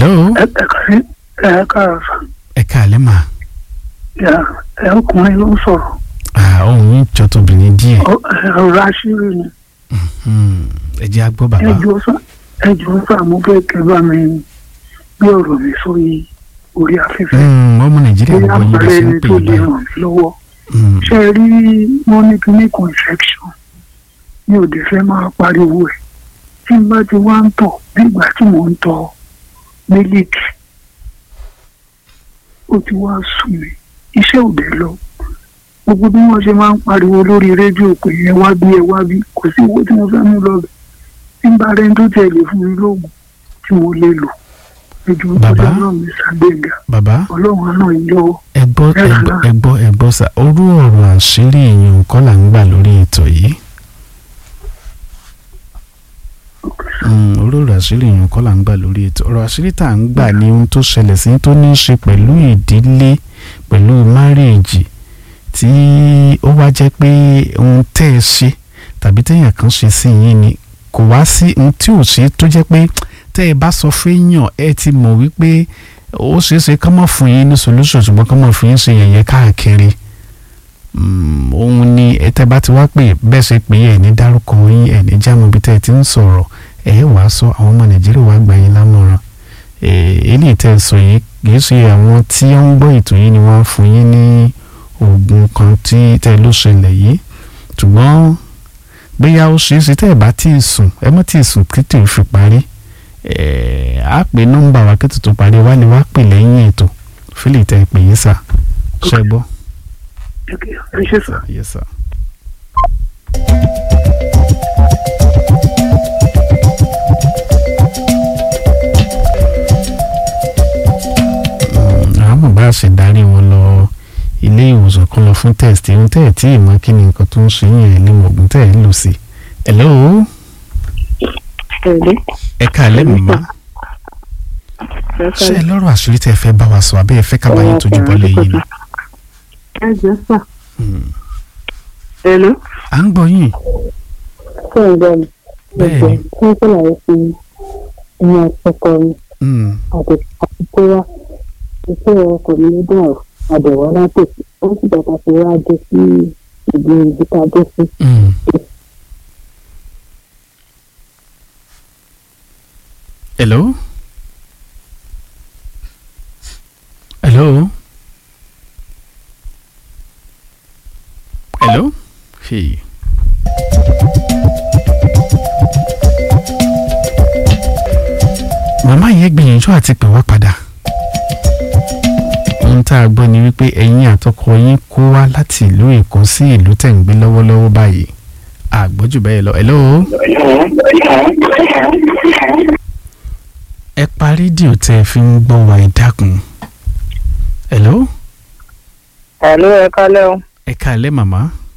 hello. ẹ káàárọ̀. ẹ káàlẹ́ mà. ẹ ọkùnrin ló ń sọ̀rọ̀. ohun yín jọ tóbìnrin díẹ̀. ọ̀rọ̀ àṣírí ni. ẹ jẹ́ agbọ́ bàbá. ẹ jọ̀ọ́ sà mo fẹ́ kẹ́ bá mi gbé ọ̀rọ̀ mi sórí orí afẹ́fẹ́. ọmọ nàìjíríà gbogbo yín bá ṣe ń pè tó lè ràn mí lọ́wọ́. ṣé ẹ rí wọn ní kíní infection mi ò dé fẹ́ máa pariwo ẹ̀ tí n bá ti wá ń tọ̀ bí ìgbà tí mò ń tọ̀ mílíkì ó ti wá sùn mí iṣẹ́ ò dé lọ gbogbo bí wọ́n ṣe máa ń pariwo lórí rédíò pé ẹ wá bí kò sí owó tí mo fẹ́ mú lọ bẹ̀ tí n bá rẹ́ tó tẹ̀ lé fún mi lóògùn tí mo lè lò ẹjọ́ ìjọba náà mi ṣàgbéga ọlọ́run àná ìjọ. ẹ gbọ́ sà orú ọ̀rọ̀ àṣírí èèyàn kọ́ là ń gbà lórí ètò yìí. olóòrò àṣírí èèyàn kọ́ là ń gbà lórí ètò ọ̀rọ̀ àṣírí tá à ń gbà ní ohun tó ṣẹlẹ̀ sí tó ní í ṣe pẹ̀lú ìdílé pẹ̀lú márèèjì tí ó wá jẹ́ pé ohun tẹ́ ẹ ṣe tàbí téèyàn kan ṣe sí yín ni kò wá sí ohun tí ò ṣe tó jẹ́ pé tẹ́ ẹ bá sọ fẹ́yàn ẹ ti mọ̀ wípé ó ṣeé ṣe kán mọ̀ fún yín ní solution ṣùgbọ́n kán mọ̀ fún yín ṣe yẹ̀yẹ́ káàkiri òun ni ẹ tẹ́ bá ti wá pè bẹ́ẹ̀ ṣe pé ẹ̀ ní dárúkọ yín ẹ̀ ní jámọ́ bí tẹ́ ẹ ti ń sọ̀rọ̀ ẹ wàá sọ àwọn ọmọ nàìjíríà wàá gbà yín lámọ̀ràn eléyìí tẹ́ ẹ sọ yìí kìí ṣe àwọn tí ó ń gbọ́ ètò yìí ni wọ́n fún yín ní oògùn kan tí tẹ́ ló ṣẹlẹ̀ yìí ṣùgbọ́n bóyá ó ṣeé ṣe tẹ́ ẹ bá tí ì sùn ẹ mọ́ tí ì sùn kí tó fi parí á pè nọ́mbà wa kí tó parí wá lè wá pè lẹ́yìn ètò fílì tẹ́ ẹ pè yín sà ṣe gbọ́. Yes, sir. àwọn bá ṣe darí wọn lọ ilé ìwòsàn kan lọ fún test ohun tẹ́ ẹ̀ tí ì mọ̀ kí ni nǹkan tó ń ṣe yín ẹ̀ lè mọ̀ ògùn tẹ́ ẹ̀ ń lò sí. hello. ẹ káàlẹ́ màmá. ṣé ẹ lọ́rọ̀ àṣírí tẹ́ ẹ fẹ́ bá wa sọ àbẹ́ ẹ fẹ́ ká bá yín tójú bọ́lẹ̀ yìí ni. ẹ jẹ́ sà. hello. à ń gbọ́ yín. ṣé ẹ gbọ́ mi. bẹ́ẹ̀ni. kí n sọ̀rọ̀ sí ìyẹn ọkọ mi. àti àkókò wa iṣẹ́ ọkọ̀ mi dùn àbẹ̀wò látòsí ó sì bàtà sí wá dé sí ìdí ìdíkà dé sí. hello. hello. hello. Hey. màmá yẹn gbìyànjú àti pè wá padà ohun tá a gbọ́ ni wípé ẹ̀yin àtọkọ yín kó wá láti ìlú Èkó sí ìlú tẹ̀ ń gbé lọ́wọ́lọ́wọ́ báyìí àgbọ́jù bẹ́ẹ̀ lọ. hello. ẹ pa rédíò tẹ́ ẹ fi ń gbọ́ wa ẹ dákun. hello. hello ẹ kálẹ́ o. ẹ kálẹ́ màmá.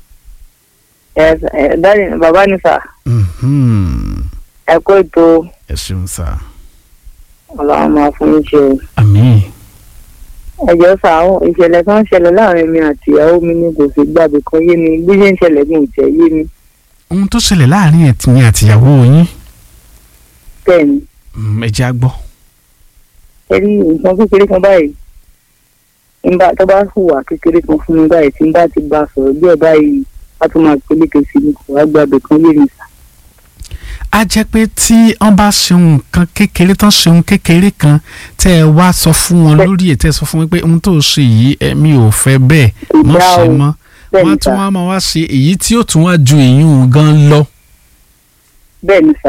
dáàdì bàbá ni sà. ẹ kó ètò. ẹ ṣeun sà. ọlọ́run máa fún yín ṣe o. àmín. ẹjọ́ sà àwọn ìṣẹ̀lẹ̀ kan ṣẹlẹ̀ láàrin mi àti ìyàwó mi ní kò sí gbàgbé kan yé mi bí ṣe ń ṣẹlẹ̀ mi ò tẹ̀ yé mi. ohun tó ṣẹlẹ̀ láàrin ẹ̀tìyìn àti ìyàwó yín. bẹ́ẹ̀ni. ẹ jẹ́ á gbọ́. ẹ rí nǹkan kékeré kan báyìí nígbà tó bá hùwà kékeré kan fún mi báyìí tí n bá ti bá a sọ̀rọ̀ díẹ̀ báyìí a tún máa peléke sí mi kò wá gbàgbé kan yé mi sà. a jẹ́ pé tí wọ́n bá ṣeun kan kékeré tán ṣeun kékeré kan tẹ́ ẹ wá sọ fún wọn lórí ẹ̀ tẹ́ ẹ sọ fún wọn pé ohun tó ṣe yìí mi ò fẹ́ bẹ́ẹ̀ mọ́ ṣe mọ́ wọ́n tún wá máa wá ṣe èyí tí ó tún wá ju èyí gan lọ. bẹ́ẹ̀ni sà.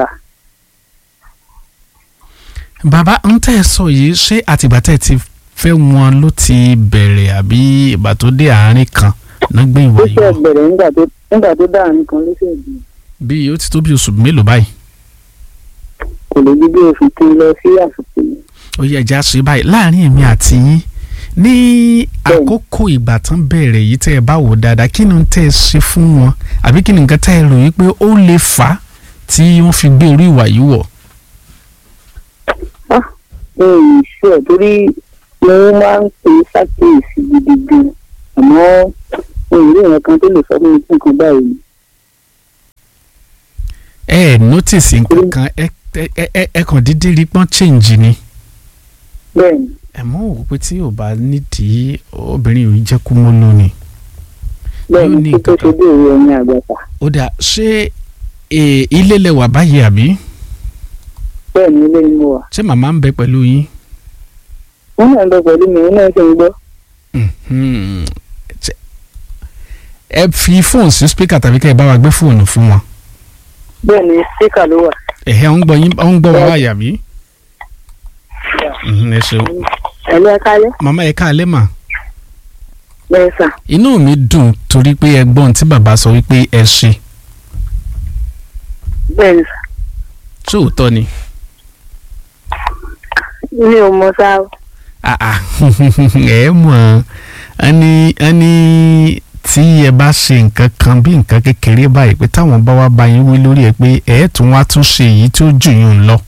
bàbá ń tẹ́ ẹ sọ yìí ṣé àtìgbà tẹ́ ẹ ti fẹ́ wọn ló ti bẹ̀rẹ̀ àbí ìgbà tó dé àárín kan náà gbé ìwà yìí wọ̀. ó ṣe bẹ̀rẹ̀ nígbà tó dá àárín kan ló ṣe bẹ̀rẹ̀. bí ó ti tó bí oṣù mélòó báyìí. kò lè bí oṣù tó lọ sí àsìkò yìí. ó yẹ ẹja ṣe báyìí láàrin èmi àti yín ní àkókò ìgbà tán bẹ̀rẹ̀ yìí tẹ́ ẹ bá wò dáadáa kí ni tẹ́ ẹ ṣe fún wọn àbí kí ni nǹkan tẹ́ ẹ rò yìí pé ó lè fà á tí wọ́n fi gbé orí ìwà yìí wọ̀. ṣe torí mo máa ń pè é ṣàkíyèsí gidi gan àmọ́ ohun ìlú ìran kan tó lè sọ fún mi fún nǹkan báyìí. notice nǹkan kan ẹ kàn dídí rí pọ́n change ni. bẹ́ẹ̀ni. ẹ mọ̀ wò pé tí ò bá nídìí obìnrin yìí jẹ́ kú mọ́ lónìí. bẹ́ẹ̀ni kí tó ṣe bí òwe ẹ̀yìn àgbàta. ó dà ṣé ilé lẹwà báyìí àbí. bẹ́ẹ̀ni ilé ni mo wà. ṣé màmá ń bẹ pẹ̀lú yín. wọ́n náà ń bẹ pẹ̀lú mi wọ́n náà ṣe ń gbọ́. ẹ fi fóònù sí spíkà tàbí kẹ́ ẹ bá wa gbé fóònù fún wọn. bẹ́ẹ̀ni spíkà ló wà. ẹ̀hẹ́ ń gbọ́ wa báyà bí. ẹ ṣeun. ẹ̀lú ẹ kálẹ́. màmá ẹ káalẹ́ mà. bẹ́ẹ̀ sà. inú mi dùn torí pé ẹgbọ́n tí bàbá sọ wípé ẹ ṣe. bẹ́ẹ̀ni sà. sóòótọ́ ni. mi ò mọ sáà. ẹ mọ̀ ẹni tí ẹ bá ṣe nǹkan kan bí nǹkan kékeré báyìí pé táwọn bá wá bá yín wí lórí ẹ pé ẹ tún wá tún ṣe èyí tó jù yín lọ.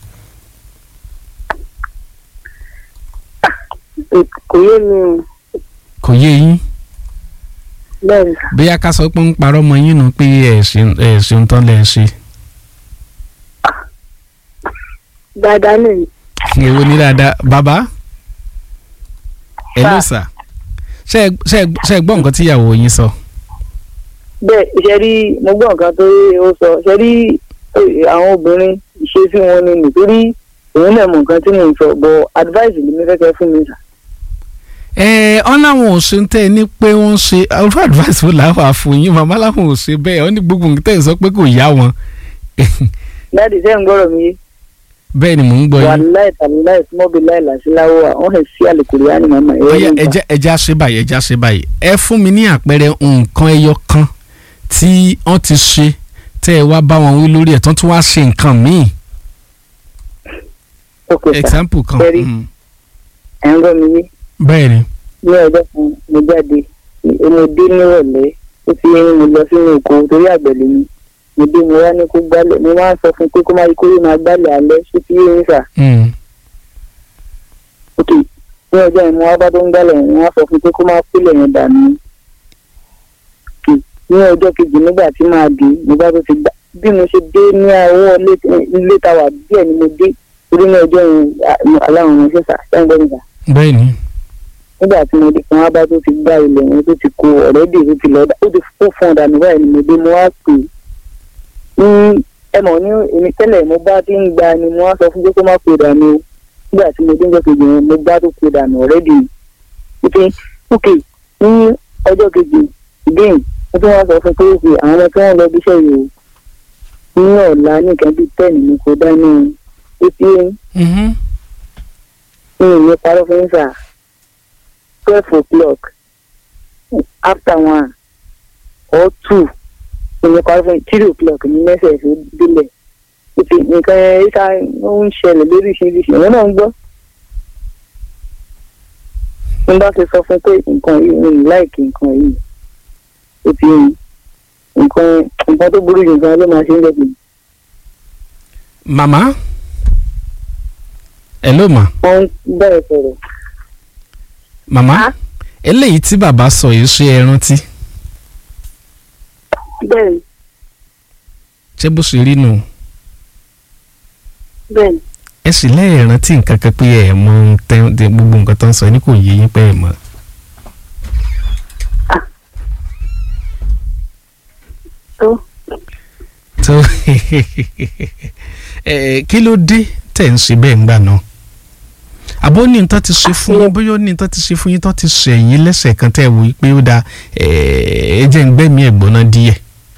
kò yé mi. kò yé yín. bẹ́ẹ̀ni sà. bóyá ká sọ pé ń parọ́ mọ́ yín nù pé ẹ ṣeun tán lẹ́ ṣe. dáadáa nìyí. èwo ni dáadáa bàbá. ẹ ló sà ṣe gbọ́ nǹkan tí ìyàwó yín sọ. bẹ́ẹ̀ ṣe rí mo gbọ́ nǹkan tó ó sọ ṣe rí àwọn obìnrin ìṣesí wọn ni nítorí òun náà mọ nǹkan tí mò ń sọ bọ̀ advice ni mi fẹ́ kẹ́ fún mi sà. ọ́n láwọn ò ṣe ń tẹ́ ẹ ní pé wọ́n ṣe ọ̀rọ̀ advice wo làwọn àfòyín màmá láwọn ò ṣe bẹ́ẹ̀ ọ́n ní gbogbo nǹkan tẹ́ ẹ sọ pé kò yá wọn. láti ṣe ń gbọ́rọ̀ mi yé. bẹ́ẹ̀ ni mò ń gbọ́ yín. wàláì tàbí láì fún mọ́bí láì làṣíláwọ́ àwọn ẹ̀ sí àlèkùrì á ní màmá ẹ̀. ẹja ṣe báyìí ẹ fún mi ní àpẹẹrẹ nǹkan ẹyọ kan tí wọ́n ti ṣe tẹ́ ẹ wá bá wọn wí lórí ẹ̀ tán tún wá ṣe nǹkan míì. example kan. ẹ̀ ń gbọ́ mi yé. bẹ́ẹ̀ ni. ní ọjọ́ kan mo jáde mo dé nírọ̀lẹ́ ó fi yẹn mo lọ sínú oko torí àgbẹ̀lẹ̀ mi mo dé mo wá ní kó gbálẹ̀ mo wá ń sọ fún pé kó má kó yé máa gbálẹ̀ alẹ́ ṣé fi yé ń sà. ok ní ọjọ́ yẹn mo wá bá tó ń gbálẹ̀ yẹn wọ́n á sọ fún pé kó má pílẹ̀ yẹn dànù. ní ọjọ́ kejì nígbà tí màá dé mo bá tó ti gbà bí mo ṣe dé ní àwọ̀ ilé tàwa díẹ̀ ni mo dé torí ní ọjọ́ yẹn aláwọn ọmọ ṣẹ̀ṣà ṣẹ́ńgbọ́n nígbà. bẹ́ẹ̀ ni. nígbà tí mo dé kan wá bá tó ti gbá ilẹ̀ yẹn tó ti kó ọ̀rẹ́dì tó ti lọ́dà ó ti fún fún ọ̀dà nígbà yẹn ni mo dé mo wá pè é ní ẹ mọ̀ ní èmi tẹ́lẹ̀ mo bá ti ń gba ni mo wá sọ fún pé kó má pè dànù o nígbà tí mo dé ń jọ kejì yẹn mo gbá tó pè dànù ọ̀rẹ́dì wípé ok ní ọjọ́ kejì again mo tún wá sọ fún pé òkè àwọn ọmọ tí wọ́n lọ bí iṣẹ́ yìí o ní ọ̀la nìkan bíi 10 ni kò dáná apm ní ìní parọ́ fún sà 12 o'clock after 1 or 2 ìní parọ́ fún 3 o'clock ní mẹ́sẹ̀ tó délẹ̀ ètò nǹkan ẹ̀ka ó ń ṣẹlẹ̀ lóríṣiríṣi ìwọ́n náà ń gbọ́. n bá ti sọ fún pé nǹkan yìí mi ì láìkì nǹkan yìí ó ti nǹkan tó burú jù gan ló máa ṣe ń lẹ́gbẹ̀ẹ́. màmá hello ma. wọ́n bẹ̀rẹ̀ sọ̀rọ̀. màmá eléyìí tí bàbá sọ yìí ṣe ẹ rántí. bẹ́ẹ̀ni. ṣé bó ṣe rí nù. bẹ́ẹ̀ni. ẹ sì lẹ́yìn rántí nǹkan kan pé ẹ mọ gbogbo nǹkan tó ń sọ ní kò yé yín pé ẹ mọ̀. tó kí ló dé tẹ̀ ń ṣe bẹ́ẹ̀ ńgbà náà àbó ní nǹkan ti ṣe fún yín bóyá ní nǹkan ti ṣe fún yín tó ti ṣe yín lẹ́sẹ̀ kan tẹ́ wò pé ó dáa ẹ jẹ́ ń gbẹ́mí ẹ̀gbọ́n náà díẹ̀.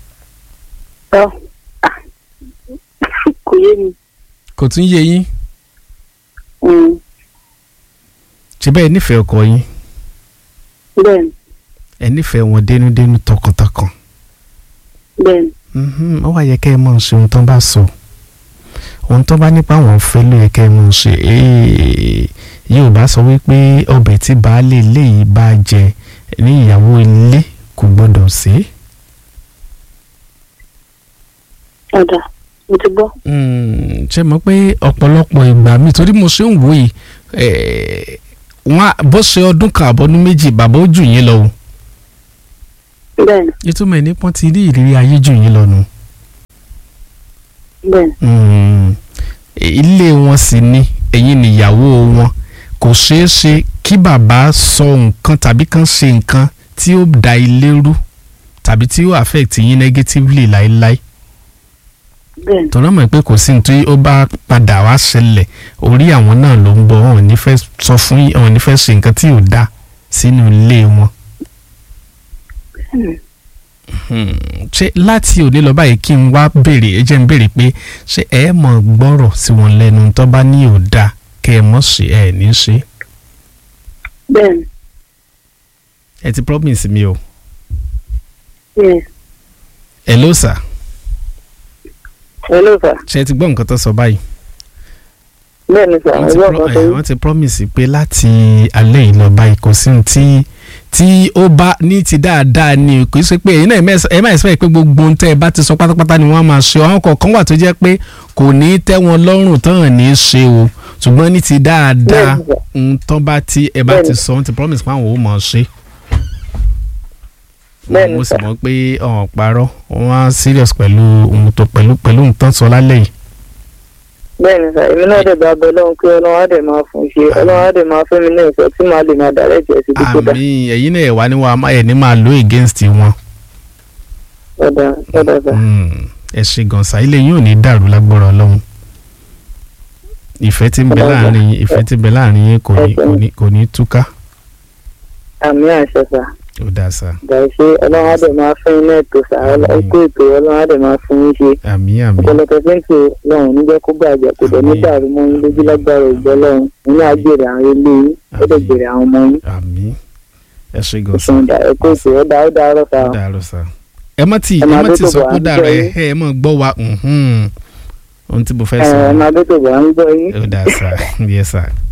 kò yé mi. kò tún yé yín. ṣé bẹ́ẹ̀ nífẹ̀ẹ́ ọkọ yín. bẹ́ẹ̀ni. ẹ nífẹ̀ẹ́ wọn dénúdénú tọkàntọkàn. bẹ́ẹ̀ni. ó wá yẹ kẹ́ ẹ mọ̀ ṣe ohun tó bá sọ ohun tó bá nípa àwọn fẹ́ ló yẹ kẹ́ ẹ mọ̀ ṣe yóò bá sọ wípé ọbẹ̀ tí baálé ilé yìí bá jẹ ní ìyàwó ilé kò gbọ́dọ̀ sí. ọ̀dà mo ti gbọ́. ṣe mọ̀ pé ọ̀pọ̀lọpọ̀ ìgbà mi torí mo ṣe ń wò yìí wọn bó ṣe ọdún kan àbọ̀dún méjì bàbá ó jù yín lọ o. bẹ́ẹ̀ni. ìtumọ̀ ẹ̀ nípọ́n ti rí ìrírí ayé jù yín lọ nù. bẹ́ẹ̀ni. ilé wọn sì ni ẹ̀yin níyàwó wọn kò ṣeé ṣe kí bàbá sọ nǹkan tàbí kan ṣe nǹkan tí ó da ilé rú tàbí tí ó affect yín negatively láéláé tọ́lá mọ̀ pé kò sí ní tí ó bá padà wá ṣẹlẹ̀ orí àwọn náà ló ń bọ̀ wọn ò ní fẹ́ sọ fún yín wọn ò ní fẹ́ ṣe nǹkan tí ò dá sínú ilé wọn. ṣé láti òní lọ báyìí kí n wá béèrè ẹ jẹ́ n béèrè pé ṣé ẹ mọ̀ gbọ́rọ̀ sí wọn lẹ́nu tó bá ní ò dá kẹ́ ẹ mọ̀ ṣe ẹ ní ṣe. bẹ́ẹ̀ni. ẹ ti promise mi o. yes. hello sir. hello sir. ṣé ẹ ti gbọ́ nǹkan tó sọ báyìí. bẹ́ẹ̀ni sir wọ́n ti promise pé láti alẹ́ yìí lọ báyìí kò sí ní tí ó bá ní ti dáadáa ni kò sí pé ẹ̀yin náà ẹ máa expect pé gbogbo ohun tẹ́ ẹ bá ti sọ pátápátá ni wọ́n máa ṣe àwọn kọ̀ọ̀kan wà tó jẹ́ pé kò ní tẹ́ wọn lọ́rùn tán ní í ṣe o ṣùgbọ́n ní ti dáadáa ohun tán bá ti ẹ bá ti sọ wọ́n ti promise pé àwọn ò mọ̀ ṣe. mo sì mọ̀ pé ọ̀hún parọ́ wọ́n á serious pẹ̀lú ohun tó pẹ̀lú ohun tán sọ lálẹ́ yìí. bẹ́ẹ̀ni sà èmi náà dẹ̀ bá bẹ lọ́hùn pé ọlọ́run á dẹ̀ máa fún un ṣe ọlọ́run á dẹ̀ máa fẹ́ mi náà ìfẹ́ tí màá lè máa dàrẹ́ jẹ́ sí tó dá. àmín ẹ̀yin náà wà ní wa ẹ̀ ní máa lo against wọn. ọ̀dà sà. ẹ ṣe gan sa ilé yín ò ní dàrú lágbára ọlọ́run ìfẹ́ tí ń bẹ láàrin yín kò ní túká. àmì àṣẹ sà. ó dáa sá. gàṣẹ ọlọ́run á dẹ̀ máa fún iná ètò sà ọkọ̀ ètò ọlọ́run á dẹ̀ máa fún yín ṣe. àmín àmín. ọ̀pọ̀lọpọ̀ fẹ́ǹsì lọ́run níjẹ́ kó bàjẹ́ kò dẹ̀ ní dàrú mọ́ yín lójú lágbára ìgbọ́ lọ́run nínú àgbèrè àwọn ilé yín ó dẹ̀ gbèrè àwọn ọmọ yín. àmín ẹ ṣe gan sa. ẹ̀kọ́ ètò ó dàárọ̀ sà. ó dàárọ̀ sà. ẹ má ti sọ kó dàrọ̀ ẹ mọ̀ gbọ́ wa ohun tí mo fẹ́ sọ. ẹ máa dé tó bọ̀ à ń gbọ́ yín. ó dáa sà yes sir.